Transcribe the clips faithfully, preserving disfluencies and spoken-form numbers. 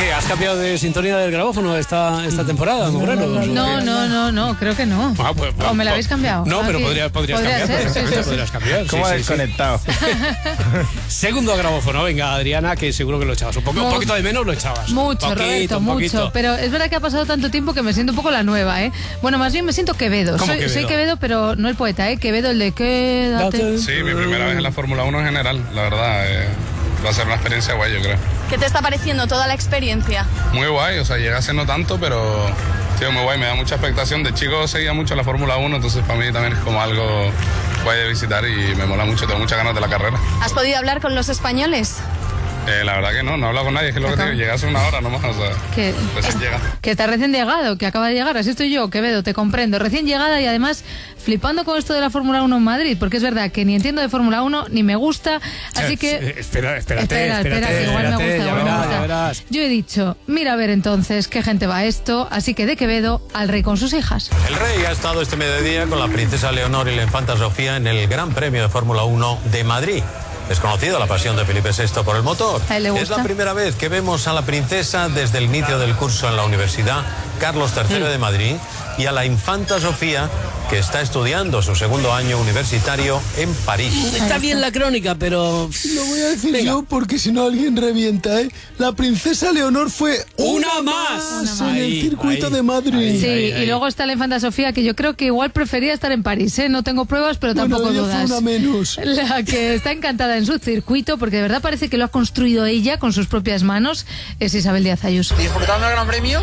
¿Qué? ¿Has cambiado de sintonía del grabófono esta, esta temporada, Moreno? No, no, no, no, creo que no. Ah, pues, ¿O me la habéis cambiado? No, ah, pero que... podría, podrías podría cambiar. Ser, podrías, sí, sí, podrías sí. cambiar. ¿Cómo sí, ha sí, desconectado? Sí. Segundo grabófono, venga, Adriana, que seguro que lo echabas. Un, poco, Mu un poquito de menos lo echabas. Mucho, poquito, Roberto, mucho. Poquito. Pero es verdad que ha pasado tanto tiempo que me siento un poco la nueva, ¿eh? Bueno, más bien me siento Quevedo. ¿Cómo Soy Quevedo? soy Quevedo, pero no el poeta, ¿eh? Quevedo, el de quédate. Sí, mi primera vez en la Fórmula uno en general, la verdad. Eh, va a ser una experiencia guay, yo creo. ¿Qué te está pareciendo toda la experiencia? Muy guay, o sea, llegase no tanto, pero sí, muy guay, me da mucha expectación. De chico seguía mucho la Fórmula uno, entonces para mí también es como algo guay de visitar y me mola mucho, tengo muchas ganas de la carrera. ¿Has podido hablar con los españoles? Eh, la verdad que no, no he hablado con nadie, es que lo que te digo, llegase una hora nomás, o sea, Que, recién llega. que está recién llegado, que acaba de llegar, así estoy yo, Quevedo, te comprendo. Recién llegada y además flipando con esto de la Fórmula uno en Madrid, porque es verdad que ni entiendo de Fórmula uno, ni me gusta, así que... Eh, espera, espérate, espera, espera, espérate, que igual espérate, me gusta, ya igual verás, me gusta. ya verás. Yo he dicho, mira a ver entonces qué gente va a esto, así que de Quevedo al rey con sus hijas. El rey ha estado este mediodía con la princesa Leonor y la infanta Sofía en el Gran Premio de Fórmula uno de Madrid. Es conocido la pasión de Felipe sexto por el motor. A él le gusta. Es la primera vez que vemos a la princesa desde el inicio del curso en la Universidad Carlos tercero de Madrid y a la infanta Sofía, que está estudiando su segundo año universitario en París. Está bien la crónica, pero... Lo voy a decir Venga. yo porque si no alguien revienta, ¿eh? La princesa Leonor fue ¡Una más! en Ahí, el circuito ahí, de Madrid. Sí, ahí, ahí. y luego está la infanta Sofía, que yo creo que igual prefería estar en París, ¿eh? No tengo pruebas, pero Bueno, tampoco ella fue dudas. una menos. La que está encantada en su circuito, porque de verdad parece que lo ha construido ella con sus propias manos, es Isabel Díaz Ayuso. ¿Disfrutando del Gran Premio?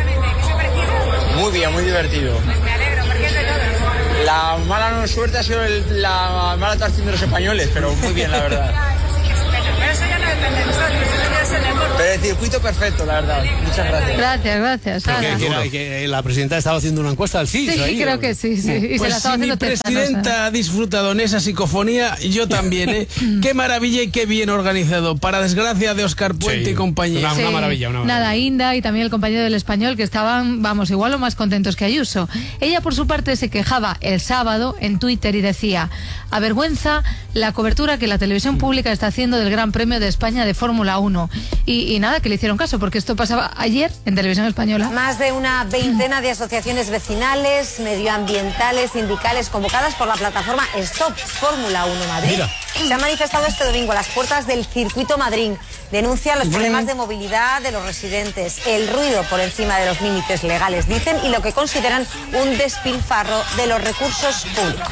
Muy bien, muy divertido. Me alegro, porque es de todos. La mala suerte ha sido el- la mala actuación de los españoles, pero muy bien, la verdad. Pero eso ya no depende de nosotros, eso ya es el deporte. Pero el circuito perfecto, la verdad. Muchas gracias. Gracias, gracias. Pero Ana. que, que era- que la presidenta estaba haciendo una encuesta al C I S. Sí, ahí, creo ¿o? que sí, sí. Y se Pues la estaba si mi haciendo testarosa. presidenta ha disfrutado en esa psicofonía, yo también, ¿eh? Qué maravilla y qué bien organizado. Para desgracia de Óscar Puente Sí. y compañía. Una- Sí, maravilla, una maravilla. Nada, Inda y también el compañero del Español, que estaban, vamos, igual o más contentos que Ayuso. Ella, por su parte, se quejaba el sábado en Twitter y decía: avergüenza la cobertura que la televisión pública está haciendo del Gran Premio de España de Fórmula uno. Y, y nada, que le hicieron caso, porque esto pasaba ayer en Televisión Española. Más de una veintena de asociaciones vecinales, medioambientales, sindicales convocadas por la plataforma Stop Fórmula uno Madrid Mira. se han manifestado este domingo a las puertas del Circuito Madrid. Denuncian los problemas de movilidad de los residentes, el ruido por encima de los límites legales, dicen, y lo que consideran un despilfarro de los recursos públicos.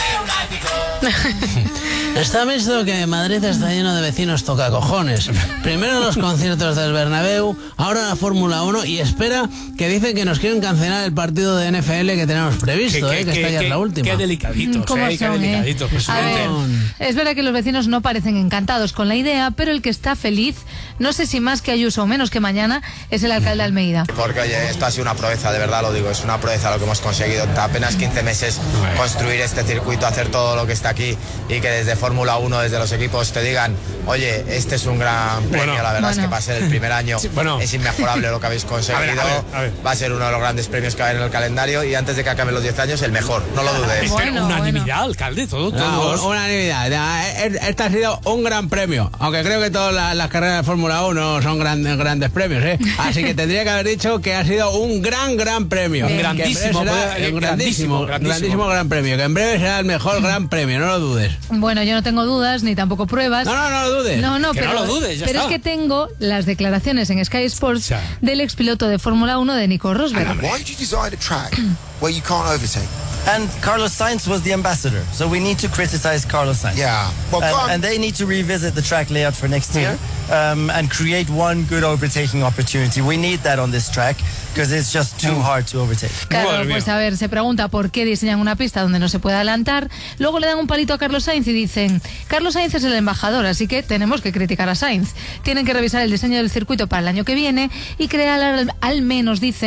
Está visto que Madrid está lleno de vecinos tocacojones. Primero los conciertos del Bernabéu, ahora la Fórmula uno, y espera, que dicen que nos quieren cancelar el partido de N F L que tenemos previsto, Que- eh, que, que- esta ya que- es la última. Qué delicaditos, ¿Cómo eh, qué son, eh? delicaditos, A presidente. ver, es verdad que los vecinos no parecen encantados con la idea, pero el que está feliz, no sé si más que Ayuso o menos que mañana, es el alcalde de Almeida. Porque, oye, esto ha sido una proeza, de verdad lo digo, es una proeza lo que hemos conseguido. En apenas quince meses construir este circuito, hacer todo lo que está aquí y que desde Fórmula uno, desde los equipos, te digan, oye, este es un gran premio, Bueno. la verdad Bueno. es que para ser el primer año Sí, bueno. es inmejorable lo que habéis conseguido. A ver, a ver, a ver. Va a ser uno de los grandes premios que va a haber en el calendario y antes de que acaben los diez años, el mejor, no lo dudes. Espera, Bueno, unanimidad, alcalde, todo, No, todos. unanimidad. Ya, e- Este ha sido un gran premio, aunque creo que todas las, las carreras de Fórmula uno son grandes, grandes premios, ¿eh? Así que tendría que haber dicho que ha sido un gran, gran premio. Un Que en grandísimo, breve será puede- un grandísimo, grandísimo, grandísimo. grandísimo gran premio, que en breve será el mejor gran premio, no lo dudes. Bueno, yo no tengo dudas ni tampoco pruebas. No, no, no lo dudes. No, no, Que pero, no lo dudes, ya pero está. es que tengo las declaraciones en Sky Sports Ya. del expiloto de Fórmula uno de Nico Rosberg. Why did you design a track where you can't overtake? And Carlos Sainz was the ambassador, so we need to criticize Carlos Sainz. Yeah. Well, And, come- and they need to revisit the track layout for next year um, and create one good overtaking opportunity. We need that on this track because it's just too hard to overtake. Claro, Madre mía. pues a ver, se pregunta por qué diseñan una pista donde no se puede adelantar. Luego le dan un palito a Carlos Sainz y dicen: Carlos Sainz es el embajador, así que tenemos que criticar a Sainz. Tienen que revisar el diseño del circuito para el año que viene y crear al, al menos, dicen,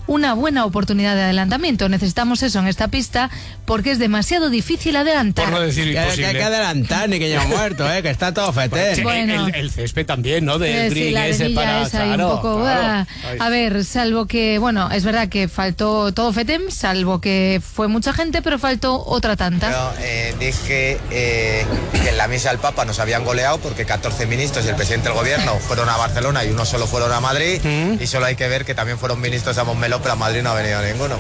una buena oportunidad de adelantamiento. Necesitamos eso en esta pista porque es demasiado difícil adelantar. Por no decir Que, imposible. que hay que adelantar, ni que ya muerto, ¿eh? Que está todo fetén. Sí, Bueno. el, el césped también, ¿no? Del Eh, sí, green la ese arenilla para... esa ahí claro, un poco, claro. ah. A ver, salvo que, bueno, es verdad que faltó todo FETEM, salvo que fue mucha gente, pero faltó otra tanta. Yo eh, dije eh, que en la misa del Papa nos habían goleado porque catorce ministros y el presidente del gobierno fueron a Barcelona y uno solo fueron a Madrid. Y solo hay que ver que también fueron ministros a Montmeló, pero a Madrid no ha venido ninguno.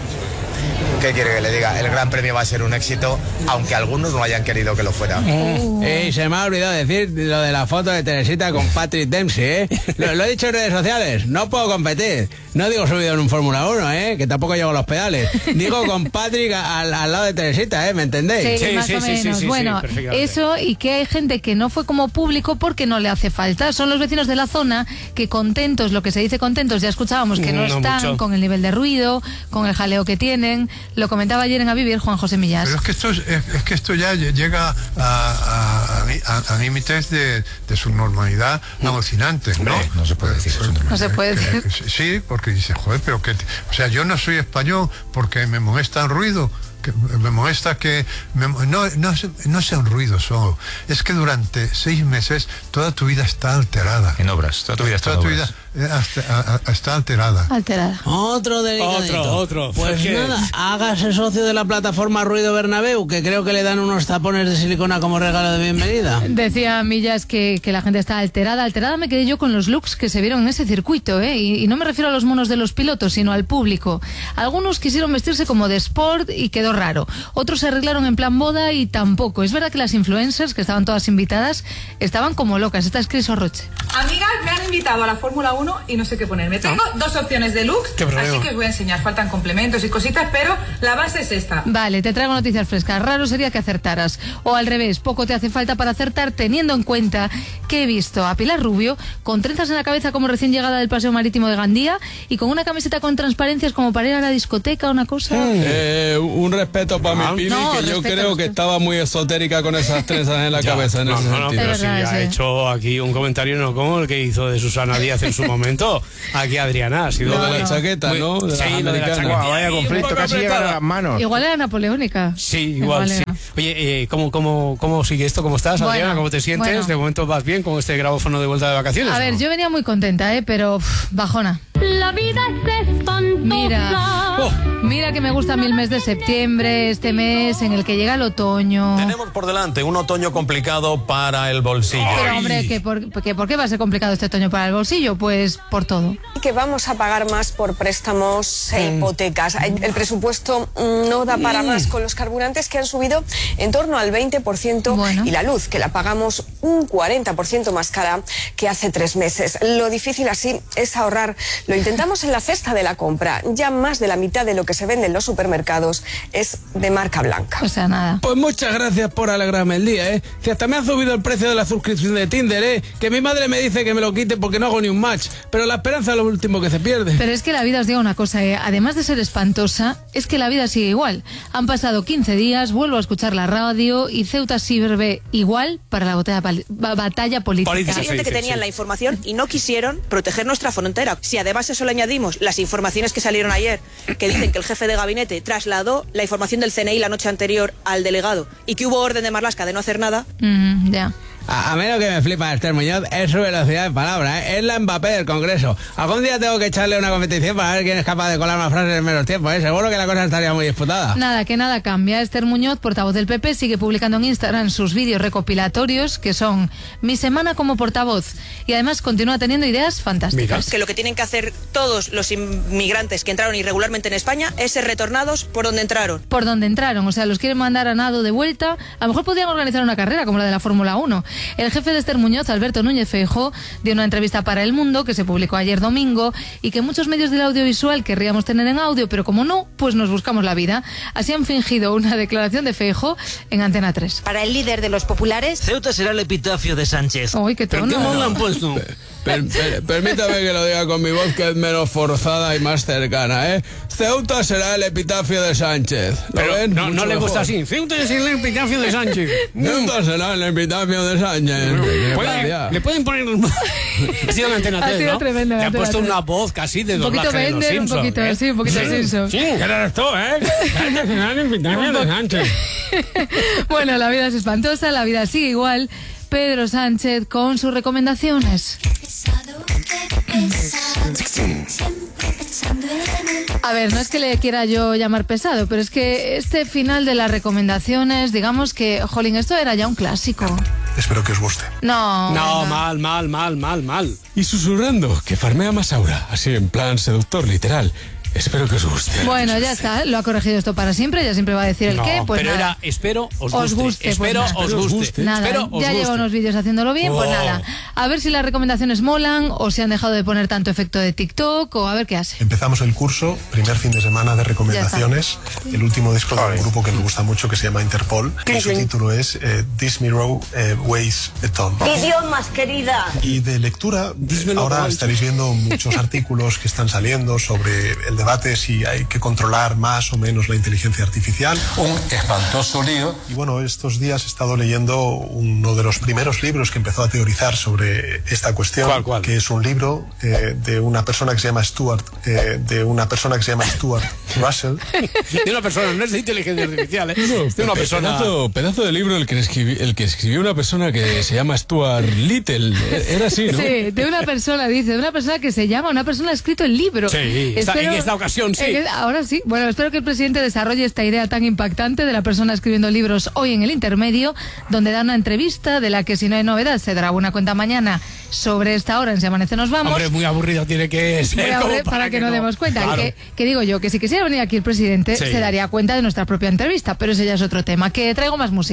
¿Qué quiere que le diga? El Gran Premio va a ser un éxito, aunque algunos no hayan querido que lo fuera. Uh. Eh, se me ha olvidado decir lo de la foto de Teresita con Patrick Dempsey, ¿eh? Lo, lo he dicho en redes sociales, no puedo competir. No digo subido en un Fórmula uno, ¿eh? Que tampoco llevo los pedales. Digo con Patrick al, al lado de Teresita, ¿eh? ¿Me entendéis? Sí, sí, más sí, o menos. Sí, sí, bueno, sí, eso y que hay gente que no fue como público porque no le hace falta. Son los vecinos de la zona que contentos, lo que se dice contentos, ya escuchábamos que no, no están mucho. Con el nivel de ruido, con el jaleo que tienen. Lo comentaba ayer en A Vivir Juan José Millás. Pero es que esto, es, es que esto ya llega a, a, a, a límites de, de subnormalidad alucinantes, ¿no? No se puede decir eso. No se puede decir. Sí, porque dice, joder, pero que... O sea, yo no soy español porque me molesta el ruido. Que me molesta que me, no, no, no sea un ruido solo, es que durante seis meses toda tu vida está alterada. En obras, toda tu vida está, toda tu vida está, está alterada. Alterada. Otro delicadito. Otro, otro. Pues nada, hágase socio de la plataforma Ruido Bernabéu, que creo que le dan unos tapones de silicona como regalo de bienvenida. Decía Millas que, que la gente está alterada. Alterada me quedé yo con los looks que se vieron en ese circuito, ¿eh? Y, y no me refiero a los monos de los pilotos, sino al público. Algunos quisieron vestirse como de sport y quedó raro. Otros se arreglaron en plan boda y tampoco. Es verdad que las influencers, que estaban todas invitadas, estaban como locas. Esta es Cris Orroche. Amigas, me han invitado a la Fórmula uno y no sé qué ponerme. Tengo dos opciones de looks, así que os voy a enseñar. Faltan complementos y cositas, pero la base es esta. Vale, te traigo noticias frescas. Raro sería que acertaras. O al revés, poco te hace falta para acertar, teniendo en cuenta que he visto a Pilar Rubio con trenzas en la cabeza como recién llegada del paseo marítimo de Gandía y con una camiseta con transparencias como para ir a la discoteca, una cosa... Eh, un respeto para Ah, mi Pili, no, que yo respeto, creo que respeto. estaba muy esotérica con esas trenzas en la Ya, cabeza. En no, ese no, no, sentido. pero sí, ha hecho aquí un comentario no como el que hizo de Susana Díaz en su momento. Aquí Adriana ha sido... Lo de muy- la chaqueta, muy- ¿no? De sí, las lo de la americanas. chaqueta. Guau, vaya Y un conflicto, poco casi llegan apretada. a las manos. Igual era napoleónica. Sí, igual, Igual sí. era. Oye, eh, ¿cómo, cómo, ¿cómo sigue esto? ¿Cómo estás, Adriana? Bueno, ¿Cómo te sientes? bueno. ¿De momento vas bien con este grabófono de vuelta de vacaciones? A ver, ¿no? yo venía muy contenta, ¿eh? Pero uf, bajona. La vida es espantosa. Mira, oh, mira que me gusta a mí el mes de septiembre, este mes en el que llega el otoño. Tenemos por delante un otoño complicado para el bolsillo. Pero hombre, ¿que por, que ¿por qué va a ser complicado este otoño para el bolsillo? Pues por todo. Que vamos a pagar más por préstamos e hipotecas. El presupuesto no da para más con los carburantes que han subido en torno al veinte por ciento y la luz, que la pagamos un cuarenta por ciento más cara que hace tres meses. Lo difícil así es ahorrar. Lo intentamos en la cesta de la compra. Ya más de la mitad de lo que se vende en los supermercados es de marca blanca. O sea, nada. Pues muchas gracias por alegrarme el día, ¿eh? Si hasta me ha subido el precio de la suscripción de Tinder, ¿eh? Que mi madre me dice que me lo quite porque no hago ni un match. Pero la esperanza es lo último que se pierde. Pero es que la vida, os digo una cosa, ¿eh? Además de ser espantosa, es que la vida sigue igual. Han pasado quince días, vuelvo a escuchar la radio y Ceuta sirve igual para la batalla, pal- ba- batalla política. Hay gente que tenían la información y no quisieron proteger nuestra frontera. Si además eso le añadimos las informaciones que salieron ayer, que dicen que el jefe de gabinete trasladó la información del C N I la noche anterior al delegado y que hubo orden de Marlaska de no hacer nada. Mm, ya. A, a mí lo que me flipa, Esther Muñoz, es su velocidad de palabra, ¿eh? Es la Mbappé del Congreso. Algún día tengo que echarle una competición para ver quién es capaz de colar más frases en menos tiempo, ¿eh? Seguro que la cosa estaría muy disputada. Nada, que nada cambia. Esther Muñoz, portavoz del P P, sigue publicando en Instagram sus vídeos recopilatorios, que son Mi semana como portavoz. Y además continúa teniendo ideas fantásticas. Que lo que tienen que hacer todos los inmigrantes que entraron irregularmente en España es ser retornados por donde entraron. Por donde entraron, o sea, los quieren mandar a nado de vuelta. A lo mejor podrían organizar una carrera como la de la Fórmula uno. El jefe de Esther Muñoz, Alberto Núñez Feijóo, dio una entrevista para El Mundo que se publicó ayer domingo y que muchos medios del audiovisual querríamos tener en audio, pero como no, pues nos buscamos la vida. Así han fingido una declaración de Feijóo en Antena tres. Para el líder de los populares, Ceuta será el epitafio de Sánchez. Uy, qué tono. ¿Pero qué modo han puesto? Per, per, permítame que lo diga con mi voz, que es menos forzada y más cercana, ¿eh? Ceuta será el epitafio de Sánchez. ¿Lo Pero ven? no, Mucho no le mejor. gusta así. Ceuta es el epitafio de Sánchez. Ceuta será el epitafio de Sánchez. ¿Puede- le pueden poner... Ha sido una antena Ha tres, sido ¿no? tremendo, Le ha Antena puesto tres. una voz casi de Un poquito doblaje de los Bender, un Simpsons, poquito, ¿eh? sí, un poquito Simpson. Sí, eres tú, ¿eh? El epitafio de Sánchez. Bueno, la vida es espantosa, la vida sigue igual. Pedro Sánchez con sus recomendaciones. A ver, no es que le quiera yo llamar pesado, pero es que este final de las recomendaciones, digamos que, jolín, esto era ya un clásico. Espero que os guste. No. No, venga. mal, mal, mal, mal, mal. Y susurrando, que farmea Masaura, así en plan seductor literal. Espero que os guste. Bueno, ya está, lo ha corregido esto para siempre, ya siempre va a decir el No, qué. Pues pero nada. era, espero os guste. Os guste, pues espero nada. os guste. Nada, espero os ya guste. lleva unos vídeos haciéndolo bien, pues Oh. nada. A ver si las recomendaciones molan o si han dejado de poner tanto efecto de TikTok o a ver qué hace. Empezamos el curso, primer fin de semana de recomendaciones. El último disco de un grupo que me gusta mucho que se llama Interpol. Y su título es eh, This Mirror eh, Weighs a Ton. Idiomas, querida. Y de lectura, ahora estaréis viendo muchos artículos que están saliendo sobre el debate si hay que controlar más o menos la inteligencia artificial. Un espantoso lío. Y bueno, estos días he estado leyendo uno de los primeros libros que empezó a teorizar sobre esta cuestión, ¿Cuál, cuál? que es un libro eh, de una persona que se llama Stuart, eh, de una persona que se llama Stuart Russell. De una persona, no es de inteligencia artificial, ¿eh? No, Es de una pe- persona... Pedazo, pedazo de libro el que, escribi- el que escribió una persona que se llama Stuart Little. Era así, ¿no? Sí, de una persona, dice, de una persona que se llama, una persona ha escrito el libro. Sí, esta- en esta ocasión sí. en- ahora sí. Bueno, espero que el presidente desarrolle esta idea tan impactante de la persona escribiendo libros hoy en el intermedio, donde da una entrevista de la que, si no hay novedad, se dará una cuenta mañana sobre esta hora en Si Amanece Nos Vamos. Hombre, muy aburrido tiene que ser. Muy como aburrido para, que, no demos cuenta. Claro. Que, que digo yo, que si quisiera venir aquí el presidente, Sí. se daría cuenta de nuestra propia entrevista, pero ese ya es otro tema. Que traigo más música.